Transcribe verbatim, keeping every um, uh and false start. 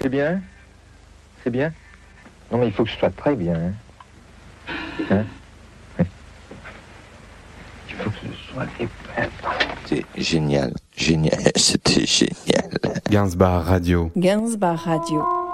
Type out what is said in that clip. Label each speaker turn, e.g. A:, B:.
A: C'est bien? C'est bien? Non, mais il faut que ce soit très bien. Hein? Hein? Oui. Il faut que ce soit épais.
B: C'est génial, génial, c'était génial.
C: Gainsbar Radio.
D: Gainsbar Radio.